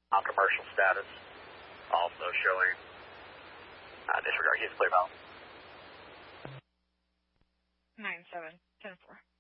On commercial status, also showing disregard. He's clear out. 9-7, 10-4.